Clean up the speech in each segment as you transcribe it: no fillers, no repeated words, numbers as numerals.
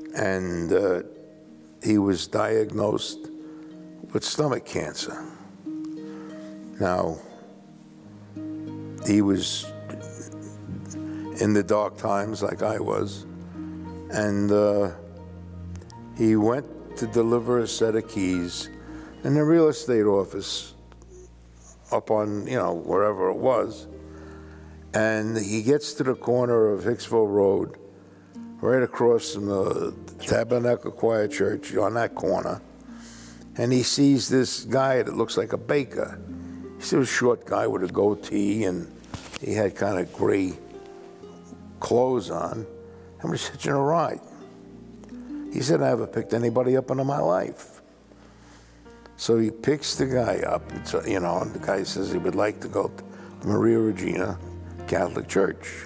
and he was diagnosed with stomach cancer. Now, he was in the dark times like I was, and he went to deliver a set of keys in the real estate office up on, wherever it was. And he gets to the corner of Hicksville Road, right across from the Tabernacle Choir Church on that corner. And he sees this guy that looks like a baker. He's a short guy with a goatee, and he had kind of gray clothes on. I'm just hitching a ride. He said, I haven't picked anybody up in my life. So he picks the guy up, and the guy says he would like to go to Maria Regina Catholic Church.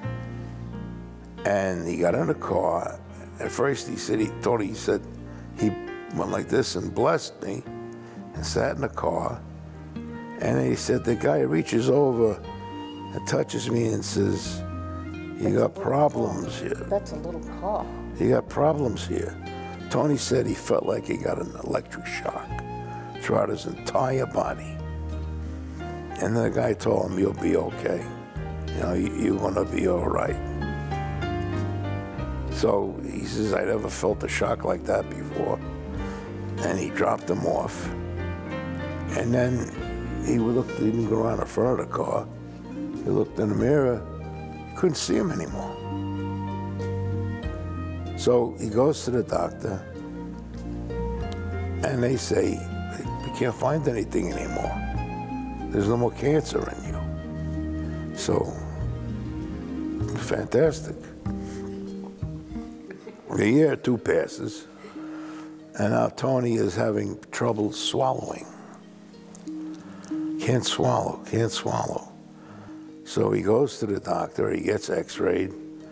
And he got in the car. At first he said he went like this and blessed me and sat in the car. And then he said the guy reaches over and touches me and says, you got problems here. That's a little car. You got problems here. Tony said he felt like he got an electric shock throughout his entire body. And the guy told him, you'll be okay. You're gonna be all right. So he says, I never felt a shock like that before. And he dropped him off. And then he didn't go around the front of the car. He looked in the mirror, couldn't see him anymore. So he goes to the doctor, and they say, we can't find anything anymore. There's no more cancer in you. So, fantastic. A year or two passes, and now Tony is having trouble swallowing. Can't swallow. So he goes to the doctor, he gets x-rayed,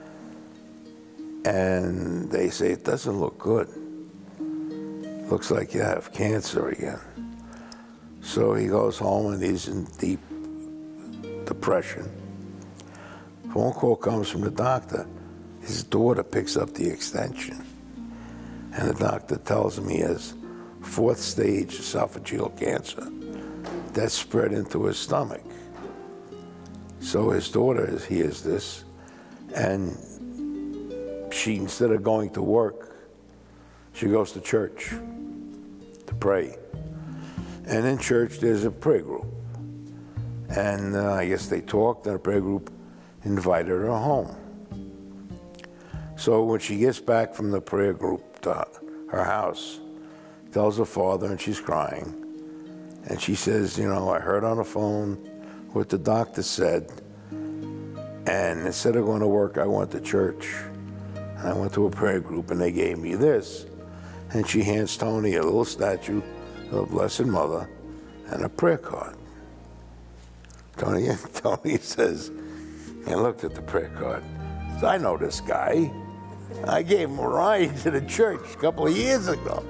and they say, it doesn't look good. Looks like you have cancer again. So he goes home and he's in deep depression. Phone call comes from the doctor. His daughter picks up the extension, and the doctor tells him he has 4th stage esophageal cancer that spread into his stomach. So his daughter hears this, and she, instead of going to work, she goes to church to pray. And in church, there's a prayer group. And I guess they talked, and the prayer group invited her home. So when she gets back from the prayer group to her house, tells her father, and she's crying. And she says, I heard on the phone what the doctor said, and instead of going to work, I went to church. And I went to a prayer group, and they gave me this. And she hands Tony a little statue of the Blessed Mother and a prayer card. Tony says, and looked at the prayer card. So I know this guy. I gave him a ride to the church a couple of years ago.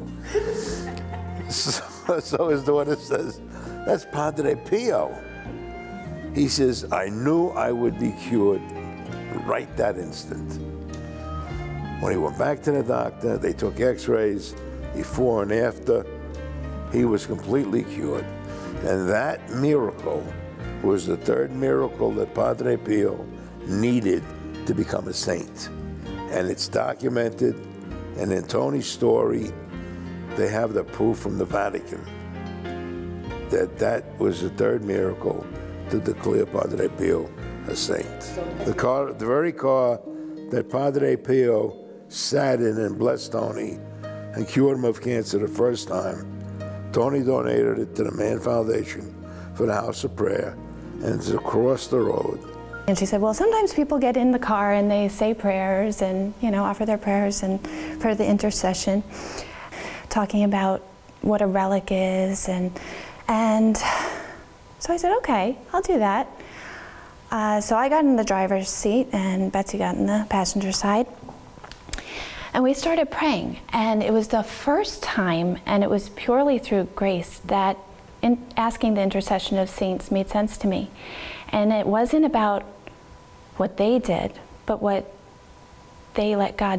So his daughter says, that's Padre Pio. He says, I knew I would be cured right that instant. When he went back to the doctor, they took x-rays before and after. He was completely cured. And that miracle was the 3rd miracle that Padre Pio needed to become a saint. And it's documented, and in Tony's story, they have the proof from the Vatican that was the 3rd miracle to declare Padre Pio a saint. The very car that Padre Pio sat in and blessed Tony and cured him of cancer the first time, Tony donated it to the Mann Foundation for the House of Prayer, and it's across the road. And she said, well, sometimes people get in the car and they say prayers and, offer their prayers and for the intercession, talking about what a relic is. And so I said, okay, I'll do that. So I got in the driver's seat and Betsy got in the passenger side. And we started praying. And it was the first time, and it was purely through grace, that asking the intercession of saints made sense to me. And it wasn't about what they did, but what they let God